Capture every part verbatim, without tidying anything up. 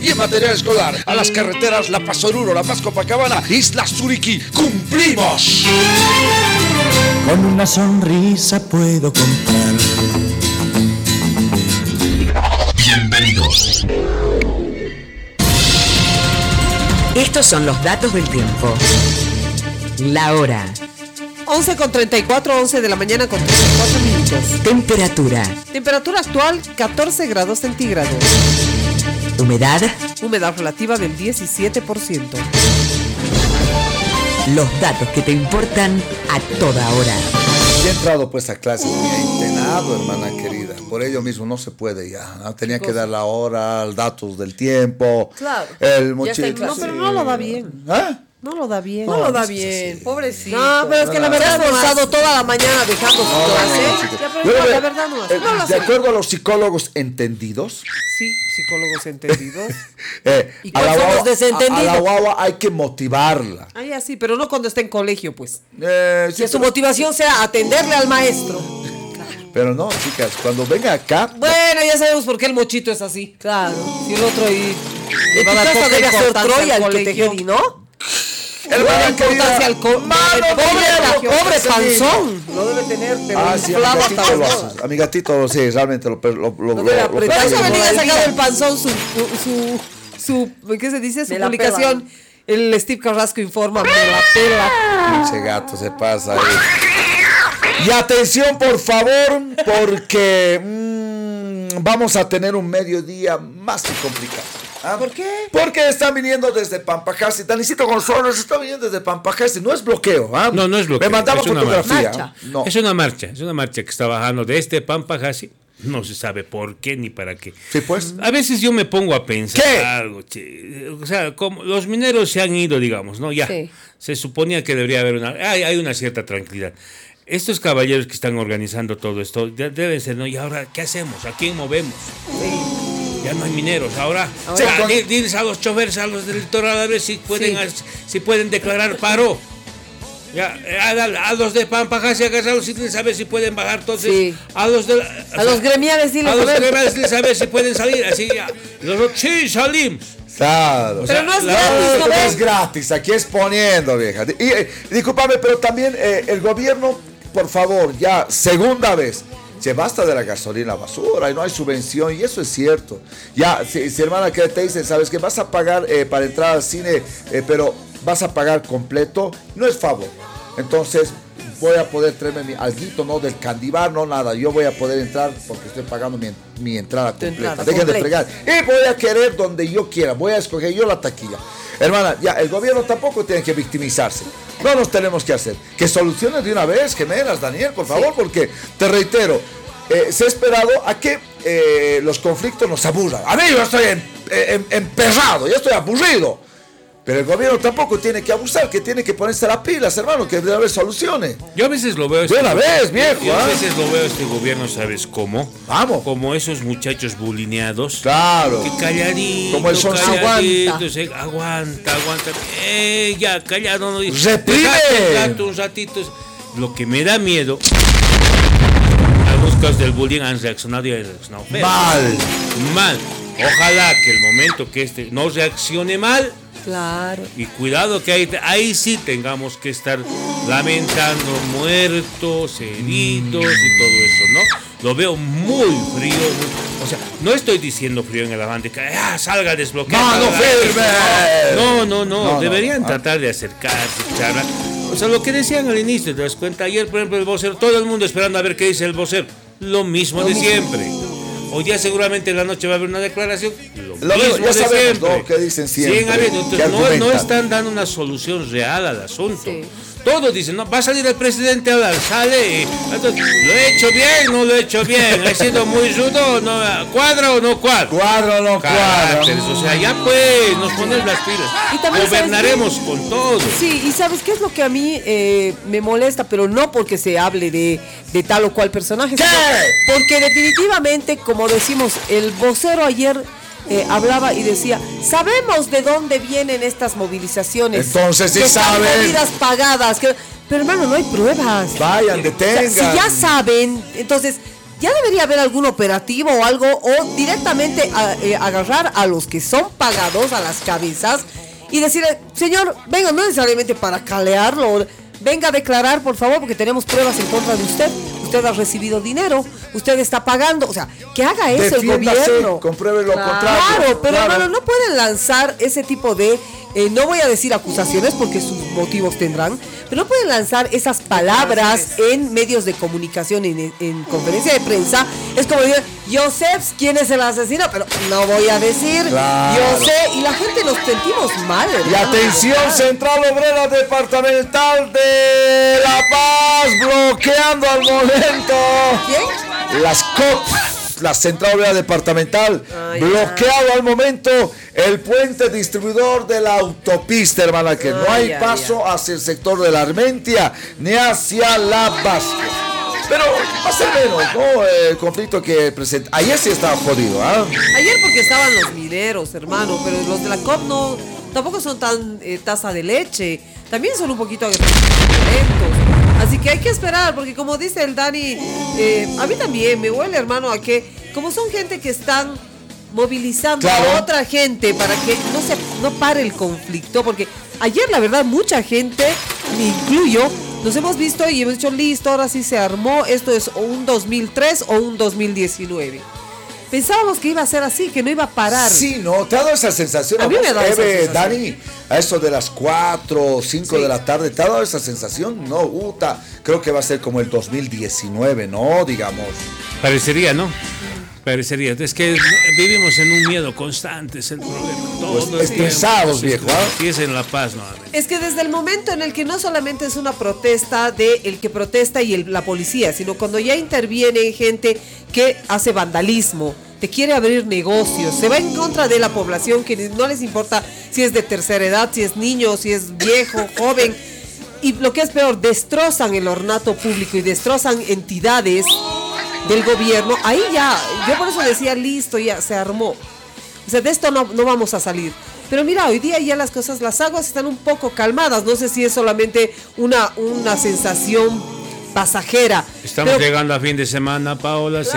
y en material escolar. A las carreteras La Paz Oruro, La Paz Copacabana, Isla Suriquí. ¡Cumplimos! Con una sonrisa puedo comprar. Bienvenidos. Estos son los datos del tiempo. La hora. once con treinta y cuatro, once de la mañana con treinta y cuatro minutos. Temperatura. Temperatura actual catorce grados centígrados. Humedad. Humedad relativa del diecisiete por ciento. Los datos que te importan a toda hora. Ya he entrado pues a clases, me he entrenado, hermana querida. Por ello mismo no se puede ya, ¿no? Tenía que dar la hora, los datos del tiempo. Claro. El mochila. No, pero no lo da bien. ¿Ah? No lo da bien. No, no lo da bien, sí. Pobrecito. No, pero es que la verdad se ha esforzado toda la mañana dejando su No, clase. no, no, Ya, pero no, la verdad no hace. Eh, No lo de hace. acuerdo a los psicólogos entendidos, Sí, psicólogos entendidos. eh, ¿Y a, cuáles la son los guagua, a, a desentendidos? la guagua hay que motivarla. Ah, ya sí, pero no cuando está en colegio, pues. Eh, sí, Que su pero, motivación sea atenderle al maestro. pero no, chicas, cuando venga acá, Bueno, ya sabemos por qué el mochito es así. Claro. Si el otro ahí En tu va a dar casa poca debe hacer importancia Troya al el que colegio. Tejeri, ¿no? hermana importancia querida, al co- mano, el pobre, colegio. Pobre ese panzón. Lo debe tener, pero Ah, sí, a mi inflado gatito hasta lo los hace. A mi gatito, sí, realmente lo, lo, lo, lo, No debe lo apretar. Por eso persigue. venía Todavía. sacado el panzón su, su, su, su- ¿qué se dice? Su Me la publicación. El Steve Carrasco informa, me la pela. Pinche gato se pasa ahí. Y atención, por favor, porque mmm, vamos a tener un mediodía más que complicado. ¿Ah? ¿Por qué? Porque están viniendo desde Pampajasi. Danicito González está viniendo desde Pampajasi. No es bloqueo. ¿Ah? No, no es bloqueo, Me mandaba es una fotografía. marcha. No. Es una marcha, es una marcha que está bajando desde Pampajasi. No se sabe por qué ni para qué. Sí, pues. A veces yo me pongo a pensar ¿Qué? algo, che. O sea, como los mineros se han ido, digamos, ¿no? Ya. Sí. Se suponía que debería haber una. Hay, hay una cierta tranquilidad. Estos caballeros que están organizando todo esto ya deben ser, ¿no? ¿Y ahora qué hacemos? ¿A quién movemos? Ya no hay mineros. Ahora, Sí, ya, con- di- diles a los choferes, a los del litoral, a ver si pueden, Sí. si pueden declarar paro. Ya, a, a los de Pampajasi, agarrarlos y diles a ver si pueden bajar. Entonces, Sí. a los de. A los gremiales diles, A a los ver. gremiales diles a ver si pueden salir. Así ya. Y los otros, sí, salimos. Claro. O sea, no es la- gratis, No, ¿no no ves? es gratis, aquí exponiendo, vieja. Y, eh, discúlpame, pero también eh, el gobierno, por favor, ya, segunda vez, se basta de la gasolina basura y no hay subvención, y eso es cierto. Ya, si, si hermana que te dice, sabes que vas a pagar eh, para entrar al cine, eh, pero vas a pagar completo, no es favor. Entonces, voy a poder traerme mi alguito, no del candibar, no nada. Yo voy a poder entrar porque estoy pagando mi, mi entrada Tu completa. entrada Dejen de completa. fregar. Y voy a querer donde yo quiera. Voy a escoger yo la taquilla. Hermana, ya, el gobierno tampoco tiene que victimizarse. No nos tenemos que hacer. Que solucione de una vez, gemelas, Daniel, por favor, porque, te reitero, eh, se ha esperado a que eh, los conflictos nos aburran. A mí yo estoy em- em- emperrado, yo estoy aburrido. Pero el gobierno tampoco tiene que abusar, que tiene que ponerse las pilas, hermano, que debe haber soluciones. Yo a veces lo veo. De una vez, viejo, Yo a ¿ah? veces lo veo este gobierno, ¿sabes cómo? Vamos. Como esos muchachos bulineados. Claro. Que calladito, Como el son- calladito, aguanta. se- aguanta, aguanta. Eh, ya, callado, no dice. ¡Reprime! Dejate un rato, un ratito. Lo que me da miedo. Algunos casos del bullying han reaccionado y han reaccionado feo. Mal. Mal. Ojalá que el momento que este no reaccione mal. Claro. Y cuidado que ahí, ahí sí tengamos que estar lamentando muertos, heridos y todo eso, ¿no? Lo veo muy frío, muy- o sea, no estoy diciendo frío en el avance, que ah, salga desbloqueado. ¡Mano firme! No, no, no, No, no, deberían no. tratar de acercarse, charlar. O sea, lo que decían al inicio, te das cuenta, ayer, por ejemplo, el vocero, todo el mundo esperando a ver qué dice el vocero. Lo mismo de siempre. Hoy día seguramente en la noche va a haber una declaración. Lo, Lo mismo, mismo ya de sabemos, siempre. ¿no? ¿Qué dicen siempre? Siguen habiendo, ¿Qué entonces, no, no argumentan? están dando una solución real al asunto. Sí. Todos dicen, no, va a salir el presidente a hablar, sale. y- entonces, ¿lo he hecho bien? No lo he hecho bien. ¿He sido muy rudo? No, ¿cuadra o no cuadra? Cuadro, no cuadro. Caracteres, o sea, ya pues, nos ponemos las pilas. Y también, ¿sabes Gobernaremos con todo. Sí, y ¿sabes qué es lo que a mí eh, me molesta? Pero no porque se hable de, de tal o cual personaje, ¿Qué? sino porque definitivamente, como decimos, el vocero ayer eh, hablaba y decía, sabemos de dónde vienen estas movilizaciones. Entonces sí que están saben. movidas pagadas. Que, pero hermano, no hay pruebas. Vayan, O sea, detengan. si ya saben, entonces ya debería haber algún operativo o algo, o directamente a, eh, agarrar a los que son pagados, a las cabezas, y decirle, señor, venga, no necesariamente para calearlo, venga a declarar, por favor, porque tenemos pruebas en contra de usted. Usted ha recibido dinero, usted está pagando, o sea, que haga eso el gobierno. Compruebe lo claro, contrario. Claro, pero claro. hermano, no pueden lanzar ese tipo de, eh, no voy a decir acusaciones porque sus motivos tendrán, pero no pueden lanzar esas palabras en medios de comunicación, en, en conferencia de prensa. Es como decir, yo sé quién es el asesino, pero no voy a decir, claro. yo sé, y la gente nos sentimos mal. Y ¿no? Atención, ¿verdad? Central Obrera Departamental de La Paz, bloqueando al momento. ¿Quién? Las C O P, la Central Obrera Departamental, Ay, bloqueado ya. al momento el puente distribuidor de la autopista, hermana, que Ay, no hay ya, paso ya. hacia el sector de la Armentia ni hacia La Vázquez. Pero va a ser menos, ¿no? El conflicto que presenta. Ayer sí estaba jodido, ¿ah? ¿eh? Ayer porque estaban los mineros, hermano, pero los de la C O P no, tampoco son tan eh, taza de leche. También son un poquito agresivos. Así que hay que esperar, porque como dice el Dani, eh, a mí también me huele, hermano, a que como son gente que están movilizando claro. a otra gente para que no se no pare el conflicto, porque ayer la verdad mucha gente, me incluyo, nos hemos visto y hemos dicho listo, ahora sí se armó, esto es un dos mil tres o un dos mil diecinueve. Pensábamos que iba a ser así, que no iba a parar. Sí, ¿no? ¿Te ha dado esa sensación? A mí me ha dado esa sensación. Dani, a eso de las cuatro o cinco sí. de la tarde, ¿te ha dado esa sensación? No, Uta, creo que va a ser como el dos mil diecinueve, ¿no? Digamos. Parecería, ¿no? Parecería. Es que vivimos en un miedo constante, es el problema. Todos pues estresados, viejo. Y es en La Paz, ¿no? Es que desde el momento en el que no solamente es una protesta de el que protesta y el, la policía, sino cuando ya interviene gente que hace vandalismo, te quiere abrir negocios, se va en contra de la población, que no les importa si es de tercera edad, si es niño, si es viejo, joven. Y lo que es peor, destrozan el ornato público y destrozan entidades del gobierno. Ahí ya, yo por eso decía, listo, ya se armó. O sea, de esto no, no vamos a salir. Pero mira, hoy día ya las cosas, las aguas están un poco calmadas. No sé si es solamente una, una sensación pasajera. Estamos pero, llegando a fin de semana, Paola, claro, se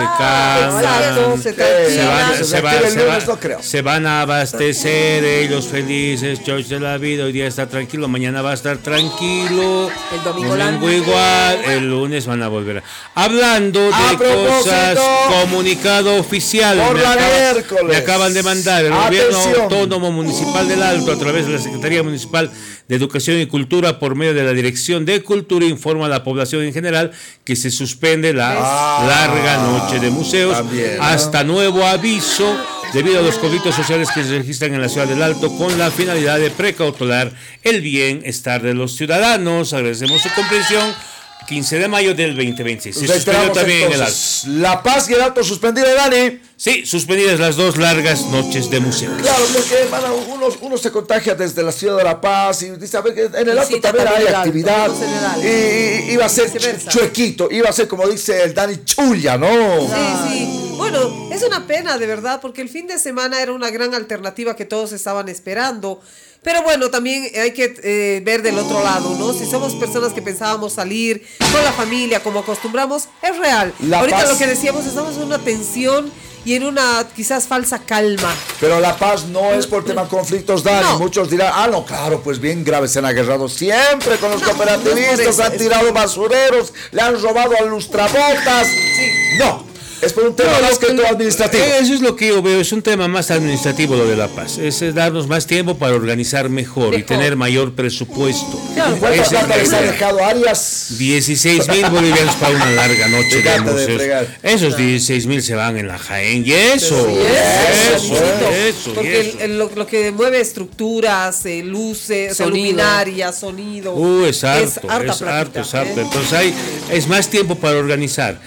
calman, se, se, van, se, va, se, va, no se van a abastecer ellos felices, George de la vida, hoy día está tranquilo, mañana va a estar tranquilo, el domingo, domingo igual, el lunes van a volver. Hablando de a cosas, comunicado oficial, por me, la acaba, me acaban de mandar el Atención. Gobierno Autónomo Municipal del Alto, a través de la Secretaría Municipal de Educación y Cultura, por medio de la Dirección de Cultura, informa a la población en general que se suspende la ah, larga noche de museos también, ¿no? hasta nuevo aviso, debido a los conflictos sociales que se registran en la ciudad del Alto, con la finalidad de precautelar el bienestar de los ciudadanos. Agradecemos su comprensión. quince de mayo del veinte veintiséis. Se suspendió también el Alto. La Paz y el Alto suspendido, Dani. Sí, suspendidas las dos largas noches de museo. Claro, porque hermano, uno, uno se contagia desde la ciudad de La Paz y dice, a ver, en el Alto sí, también hay actividad. Y, y iba a ser chuequito, iba a ser, como dice el Dani, chulla, ¿no? Sí, sí. Bueno, es una pena, de verdad, porque el fin de semana era una gran alternativa que todos estaban esperando. Pero bueno, también hay que eh, ver del otro lado, ¿no? Si somos personas que pensábamos salir con la familia como acostumbramos, es real. La Ahorita Paz, lo que decíamos, estamos en una tensión y en una quizás falsa calma. Pero La Paz no es por tema conflictos, Dani. No. Muchos dirán, ah, no, claro, pues bien graves, se han agarrado siempre con los no, cooperativistas, no eso, han tirado basureros, le han robado a lustrabotas. Sí. No. Es por un tema no, más que todo administrativo. Eso es lo que yo veo, es un tema más administrativo lo de La Paz. Es darnos más tiempo para organizar mejor, mejor. y tener mayor presupuesto. Claro, ¿cuántas plata les ha dejado Arias? dieciséis mil bolivianos para una larga noche de museos. Esos dieciséis mil se van en la Jaén. Y eso, sí, eso, eso, eso, eso. Porque eso. El, el, lo, lo que mueve estructuras, eh, luces, sonido. luminarias, sonido. Uh, es harto, es, harta es harto, es harto. ¿eh? Entonces hay, es más tiempo para organizar.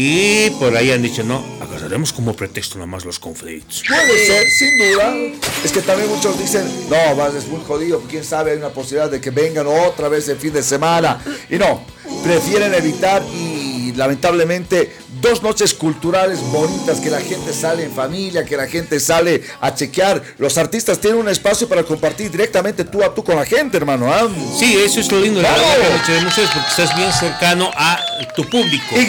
Y por ahí han dicho, no, agarraremos como pretexto nomás los conflictos. Puede ser, sin duda. Es que también muchos dicen, no, vas, es muy jodido, quién sabe, hay una posibilidad de que vengan otra vez el fin de semana. Y no, prefieren evitar y lamentablemente dos noches culturales bonitas, que la gente sale en familia, que la gente sale a chequear. Los artistas tienen un espacio para compartir directamente tú a tú con la gente, hermano. ¿eh? Sí, eso es lo lindo de la ¡Claro! Noche de Mujeres, porque estás bien cercano a tu público. ¡Y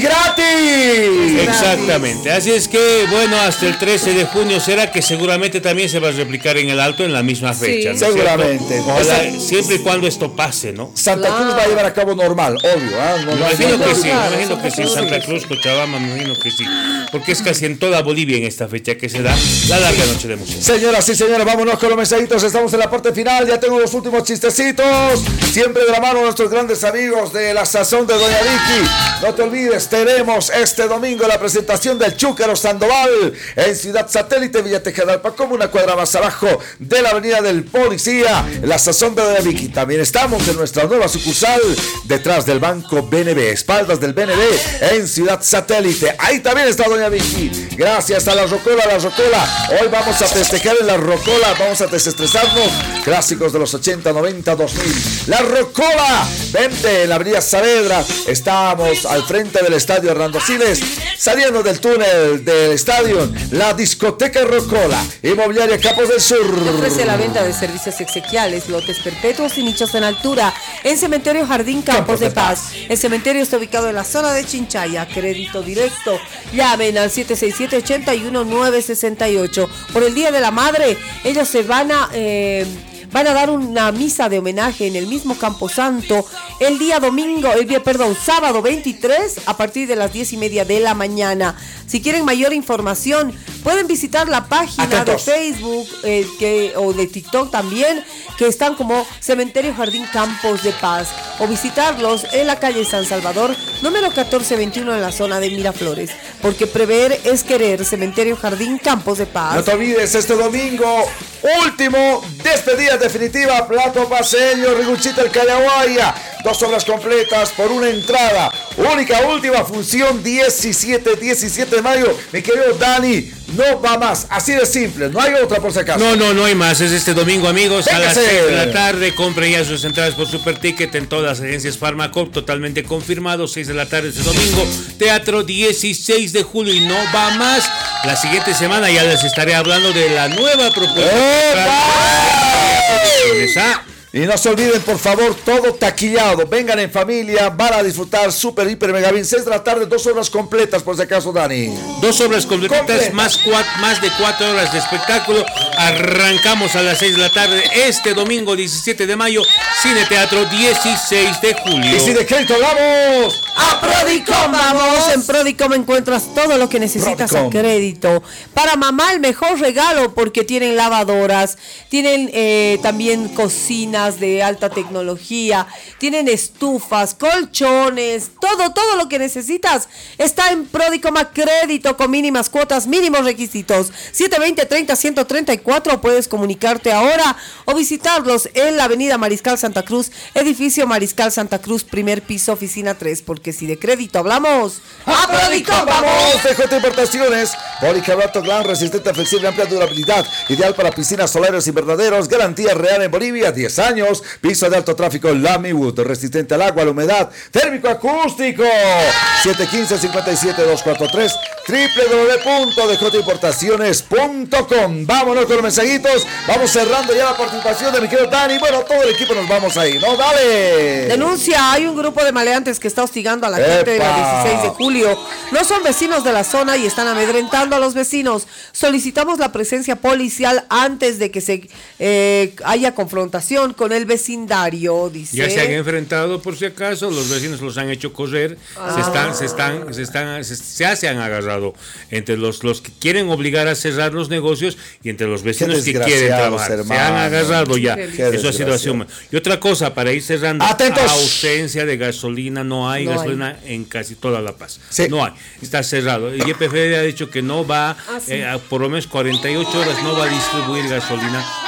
gratis! Exactamente, así es que bueno, hasta el trece de junio será, que seguramente también se va a replicar en el Alto en la misma fecha, ¿no es seguramente. cierto? Ojalá, Esa- siempre y cuando esto pase, ¿no? Santa Cruz va a llevar a cabo normal, obvio. ¿eh? No, Me no hay imagino nada. que sí, me claro, imagino que sí, Santa Santa Cruz. Cruz, Cochabamba, me imagino que sí, porque es casi en toda Bolivia en esta fecha que se da la larga Noche de Mujeres. Señoras y señores, vámonos con los mensajitos. Estamos en la parte final. Ya tengo los últimos chistecitos. Siempre de la mano nuestros grandes amigos de la sazón de Doña Vicky. No te olvides, tenemos este domingo la presentación del Chúcaro Sandoval en Ciudad Satélite, Villa Tejedalpa, como una cuadra más abajo de la avenida del Policía. La sazón de Doña Vicky. También estamos en nuestra nueva sucursal detrás del Banco B N B, espaldas del B N B en Ciudad Satélite. Ahí también está Doña Vicky. Gracias a la Rocola, la Rocola. Hoy vamos a festejar en la Rocola, vamos a desestresarnos. Clásicos de los ochenta, noventa, dos mil. La Rocola, vente en la avenida Saavedra. Estamos al frente del estadio Hernando Siles, saliendo del túnel del estadio. La discoteca Rocola, Inmobiliaria Campos del Sur. Te ofrece la venta de servicios exequiales, lotes perpetuos y nichos en altura en Cementerio Jardín Campos de Paz. El cementerio está ubicado en la zona de Chinchaya. Crédito directo. Llamen al siete seis siete, ocho uno nueve seis ocho. Por el Día de la Madre, ellos se van a... Eh, Van a dar una misa de homenaje en el mismo Camposanto el día domingo, el día, perdón, sábado veintitrés a partir de las diez y media de la mañana. Si quieren mayor información, pueden visitar la página Atentos. de Facebook eh, que, o de TikTok también, que están como Cementerio Jardín Campos de Paz, o visitarlos en la calle San Salvador, número catorce veintiuno en la zona de Miraflores, porque prever es querer. Cementerio Jardín Campos de Paz. No te olvides, este domingo, último, despedida definitiva, plato paseño, Riguchita el Callahuaya, dos obras completas por una entrada, única, última función, diecisiete, diecisiete de mayo, mi querido Dani, no va más, así de simple, no hay otra por si acaso. No, no, no hay más. Es este domingo, amigos, a las Véngase. seis de la tarde. Compren ya sus entradas por Super Ticket en todas las agencias Farmacop, totalmente confirmado. seis de la tarde este domingo. Teatro dieciséis de julio y no va más. La siguiente semana ya les estaré hablando de la nueva propuesta. ¡Epa! Y no se olviden, por favor, todo taquillado. Vengan en familia, van a disfrutar super, hiper, mega bien. seis de la tarde, dos horas completas, por si acaso, Dani. Dos obras completas, Completa. más, cuat- más de cuatro horas de espectáculo. Arrancamos a las seis de la tarde este domingo diecisiete de mayo. Cine Teatro dieciséis de julio. Y si de crédito hablamos, A Prodicom vamos. En Prodicom encuentras todo lo que necesitas Prodicom. a crédito. Para mamá el mejor regalo, porque tienen lavadoras, tienen eh, también cocinas de alta tecnología, tienen estufas, colchones, todo, todo lo que necesitas está en Prodicom a crédito con mínimas cuotas, mínimos requisitos. siete veinte, treinta, ciento treinta y cuatro. Puedes comunicarte ahora o visitarlos en la avenida Mariscal Santa Cruz, edificio Mariscal Santa Cruz, primer piso, oficina tres, porque si de crédito hablamos, a Prodicom vamos. T J Importaciones, policarbonato Glan, resistente, flexible, amplia durabilidad, ideal para piscinas solares invernaderos, garantía real en Bolivia, diez años, piso de alto tráfico Lamiwood, resistente al agua, a la humedad, térmico acústico, siete uno cinco, cinco siete dos cuatro tres, doble u doble u doble u punto d j importaciones punto com. Vámonos con los mensajitos, vamos cerrando ya la participación de mi querido Dani, bueno, todo el equipo nos vamos ahí, ¿no? Dale. Denuncia, hay un grupo de maleantes que está hostigando a la gente de la ¡Epa! dieciséis de julio. No son vecinos de la zona y están amedrentando a los vecinos. Solicitamos la presencia policial antes de que se eh, haya confrontación con el vecindario, dice. Ya se han enfrentado, por si acaso, los vecinos los han hecho correr, se están, se están, se están, se, ya se han agarrado entre los, los que quieren obligar a cerrar los negocios y entre los vecinos que quieren desgraciados, trabajar. hermano. Se han agarrado ya. Qué Eso ha sido así. desgraciado. Y otra cosa, para ir cerrando, Atentos. ausencia de gasolina, no hay No hay. gasolina en casi toda La Paz. Sí. No hay, está cerrado. Y Y P F ha dicho que no va, Ah, sí. eh, a por lo menos cuarenta y ocho horas no va a distribuir gasolina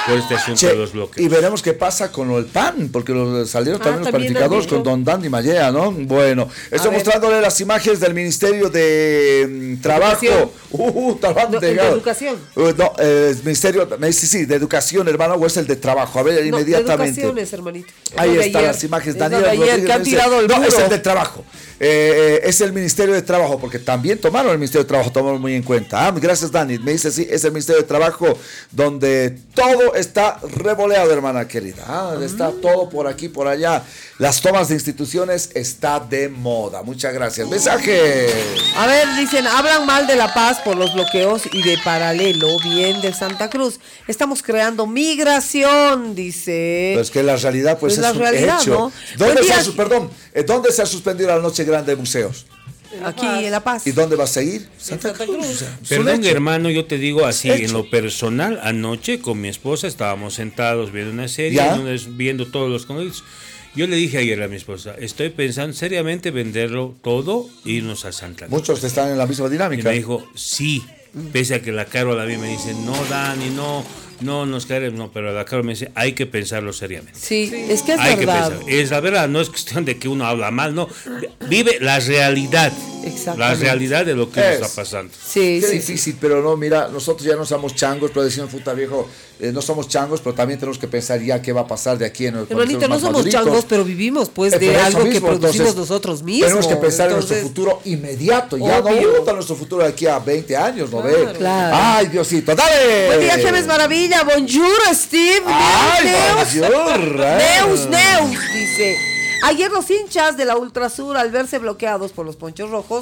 por este asunto Che, de los bloqueos. y veremos qué pasa con el P A N, porque los, salieron Ah, también los también planificadores han dicho. con Don Dandy Mallea, ¿no? Bueno, estoy ver. mostrándole las imágenes del Ministerio de mm, Trabajo. Educación. Uh, trabajo No, el de educación. Uh, no, eh, Ministerio, me dice sí, de Educación, hermano, o es el de Trabajo. A ver, No, de inmediatamente. educaciones, hermanito. Es Ahí lo de están ayer. las imágenes. Es lo Daniel de ayer, Rodríguez que han me dice, tirado el no, es muro. el de Trabajo. Eh, eh, es el Ministerio de Trabajo, porque también tomaron el Ministerio de Trabajo, tomaron muy en cuenta. Ah, gracias, Dani. Me dice, sí, es el Ministerio de Trabajo donde todo está revoleado, hermana querida. Ah, está todo por aquí, por allá. Las tomas de instituciones está de moda. Muchas gracias. Mensaje. A ver, dicen, hablan mal de La Paz por los bloqueos y de paralelo, bien de Santa Cruz. Estamos creando migración, dice. Pues que la realidad, pues Es es, la un realidad, hecho. ¿no? ¿Dónde Buen se día. ha, su- perdón, eh, ¿dónde se ha suspendido la noche grande de museos? Aquí en La Paz. ¿Y dónde va a seguir? Santa, Santa Cruz. Cruz. O sea, es un Perdón, hecho. hermano, yo te digo así, Hecho. en lo personal, anoche con mi esposa estábamos sentados viendo una serie, ¿Ya? en una- viendo todos los conocidos. Yo le dije ayer a mi esposa, estoy pensando seriamente venderlo todo e irnos a Santa Cruz. Muchos están en la misma Y dinámica. me dijo, sí, pese a que la Carol a mí me dice, no, Dani, no, no nos queremos, no, pero la Carol me dice, hay que pensarlo seriamente. Sí, es que es Hay verdad. que pensar. Es la verdad, no es cuestión de que uno habla mal, no. Vive la realidad. La Exactamente. realidad de lo que Es. nos está pasando. Sí, Qué sí, sí. difícil, pero no, mira, nosotros ya no somos changos, pero decimos, puta viejo, eh, no somos changos, pero también tenemos que pensar ya qué va a pasar de aquí en el Hermanito, no somos changos, pero vivimos pues Eh, de por eso algo que mismo, producimos entonces, nosotros mismos. Tenemos que pensar Entonces, en nuestro futuro inmediato, ya Obvio. no gusta nuestro futuro de aquí a veinte años, ¿no ve? Claro. Ay, Diosito, dale. Buen día, Gemes Maravilla. Bonjour, Steve. Ay, Neus, bonjour, eh. Neus, Neus, dice. Ayer los hinchas de la Ultrasur, al verse bloqueados por los ponchos rojos,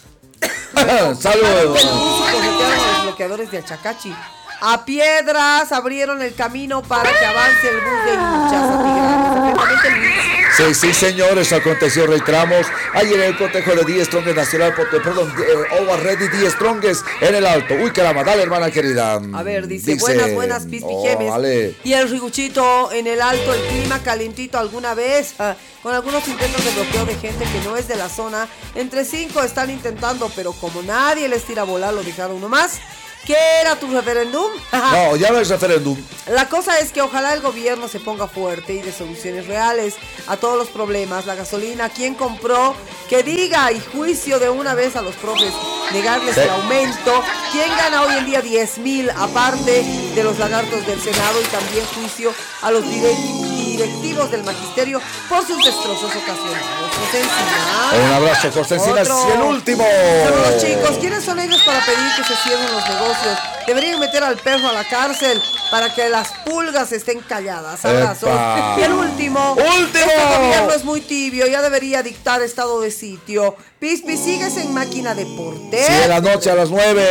Saludos. del bus y corretearon a los bloqueadores de Achacachi. A piedras abrieron el camino para que avance el bus de hinchas atigrados. Atentamente, Luis. Sí, sí, señores, aconteció, reiteramos, ayer el cotejo de diez Strongest Nacional, por- perdón, eh, Over Ready diez Strongest en el alto. Uy, caramba, dale, hermana querida. A ver, dice, buenas, buenas, Pispi oh, Gemes. vale. Y el Riguchito en el alto, el clima calentito alguna vez, ah, con algunos intentos de bloqueo de gente que no es de la zona. Entre cinco están intentando, pero como nadie les tira a volar, lo dejaron nomás. ¿Qué era tu referéndum? No, ya no es referéndum. La cosa es que ojalá el gobierno se ponga fuerte y de soluciones reales a todos los problemas. La gasolina, ¿quién compró? Que diga, y juicio de una vez a los profes, negarles Sí. el aumento. ¿Quién gana hoy en día diez mil aparte de los lagartos del Senado? Y también juicio a los direct- directivos del magisterio por sus destrozos ocasionados. José Encina. Un abrazo, José Encinas. Otro. Y el último. Saludos, chicos. ¿Quiénes son ellos para pedir que se cierren los negocios? Deberían meter al perro a la cárcel para que las pulgas estén calladas. Abrazos. Epa. Y el último. ¡Último! Este gobierno es muy tibio. Ya debería dictar estado de sitio. Pispi, sigues en máquina de porter. Sí, de la noche a las nueve.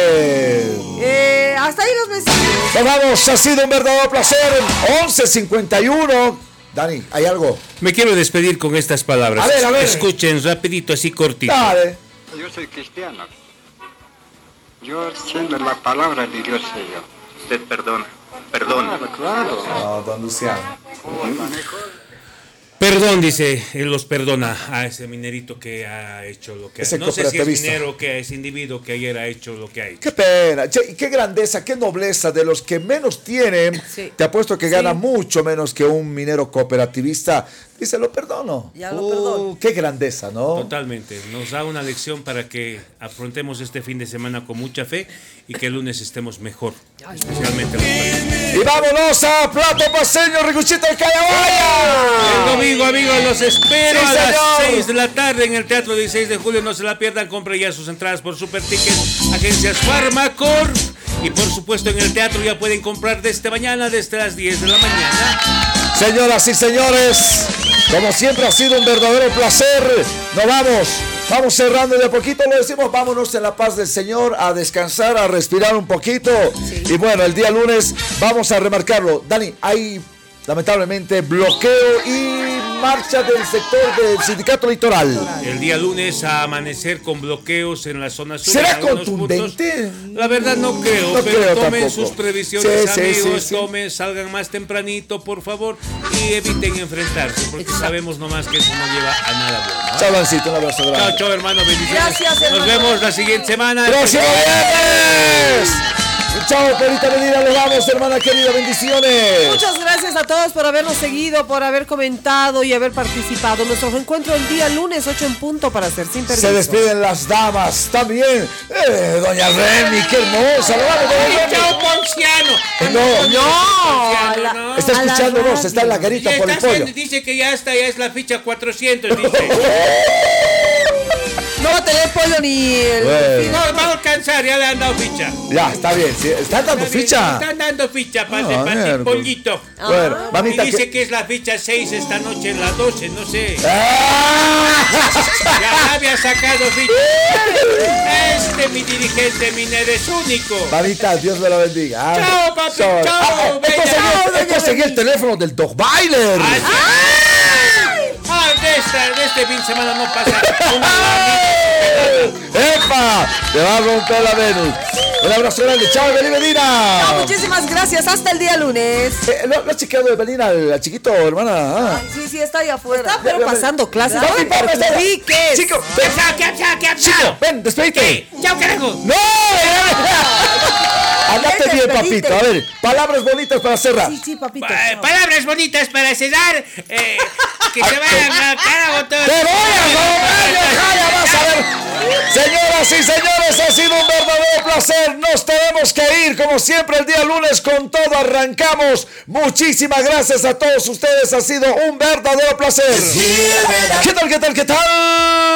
Eh, hasta ahí los mensajes. Nos vamos, ha sido un verdadero placer. once cincuenta y uno. Dani, ¿hay algo? Me quiero despedir con estas palabras. A ver, a ver. Escuchen rapidito, así cortito. Dale. Yo soy cristiano. Yo siendo la palabra de Dios sé yo. Usted perdona, perdona. Claro, claro. No, don Luciano. Perdón, dice, él los perdona a ese minerito que ha hecho lo que ha Ese hecho. No sé si es cooperativista. minero, que ese individuo que ayer ha hecho lo que ha hecho. Qué pena, che, qué grandeza, qué nobleza de los que menos tienen. Sí. Te apuesto que Sí. gana mucho menos que un minero cooperativista. Dice, lo perdono. Ya lo Uh, perdono. Qué grandeza, ¿no? Totalmente. Nos da una lección para que afrontemos este fin de semana con mucha fe y que el lunes estemos mejor. Especialmente los paseños. Y vámonos a Plato Paseño, Riguchito de El Cayabaya. domingo, amigos, los espero Sí, a las señor. seis de la tarde en el Teatro dieciséis de julio. No se la pierdan, compre ya sus entradas por Super Ticket, agencias Farmacor. Y por supuesto en el teatro ya pueden comprar desde mañana, desde las diez de la mañana. Señoras y señores, como siempre ha sido un verdadero placer. Nos vamos, vamos cerrando de a poquito, lo decimos, vámonos en la paz del Señor a descansar, a respirar un poquito. Y bueno, el día lunes vamos a remarcarlo. Dani, hay lamentablemente bloqueo y marcha del sector del sindicato litoral. El día lunes a amanecer con bloqueos en la zona sur. ¿Será en algunos contundente? puntos. La verdad no creo, No pero creo tomen tampoco. sus previsiones, Sí, sí, amigos, sí, sí. tomen, salgan más tempranito, por favor, y eviten enfrentarse, porque sabemos nomás que eso no lleva a nada bueno. ¿eh? Chao, Dancito, un abrazo grande. Chao, chao, hermano, bendiciones. Gracias, Nos hermano. vemos la siguiente semana. ¡Próximo viernes! Chao, Perita Medina, le damos, hermana querida, bendiciones. Muchas gracias a todos por habernos seguido, por haber comentado y haber participado. Nuestro reencuentro el día lunes ocho en punto para ser sin permiso. Se despiden las damas también. Eh, doña Remy, qué hermosa. Lo vamos, doña Remy. Chao, Ponciano. No, No, Ponciano, a la- no. Está a la escuchándonos, está en la radio. garita Y por el está pollo. haciendo- dice que ya está, ya es la ficha cuatrocientos, dice. No va a tener pollo ni el... Bueno, No, va a alcanzar, ya le han dado ficha. ya, está bien. Sí, ¿están dando Está bien, ficha? Están dando ficha para Ah, el mierda. pollito. Bueno, Y mamita, dice ¿qué? que es la ficha seis esta noche en la doce, no sé. ¡Ah! Ya había sacado ficha. Este, mi dirigente, mi es único. Mamita, Dios me la bendiga. Ah, Chao, papi, chao, Ah, he bella. conseguido- Chao, he doña conseguido el teléfono del Dog Bailer. Ah, sí. Ah, de, esta, de este fin de semana no pasa una ¡Epa! Te va a romper la Venus. Un abrazo grande. Chao, Evelyn Medina. No, muchísimas gracias. Hasta el día lunes. Eh, ¿Lo, lo has chequeado, Evelyn, al, al chiquito, hermana? Ah. Ay, sí, sí, está ahí afuera. Está pero pasando clases. Papi, No me papi, espera. perjudiques. Chico, ven, ¿Qué ha pasado? ¿Qué ha pasado? ¿Qué ha chico, pasado? ven, despedite. ¿Qué? ¡Chao, carajo! ¡No! Andate Vete, bien, despedite. papito. A ver, palabras bonitas para cerrar. Sí, sí, papito. Pa- palabras bonitas para cerrar. Eh, que se vayan a carajo todos. ¡Te voy a comer, Jaya! Vas a ver. Señoras y señores, ha sido un verdadero placer. Nos tenemos que ir, como siempre, el día lunes con todo. Arrancamos. Muchísimas gracias a todos ustedes. Ha sido un verdadero placer. ¿Qué tal, qué tal, qué tal?